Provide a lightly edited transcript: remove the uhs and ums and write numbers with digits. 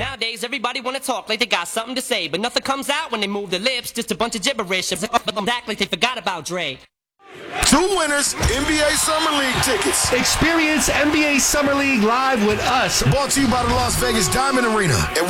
Nowadays, everybody wanna talk like they got something to say, but nothing comes out when they move their lips, just a bunch of gibberish. Act like they forgot about Dre. 2 winners, NBA Summer League tickets. Experience NBA Summer League live with us. Brought to you by the Las Vegas Diamond Arena. And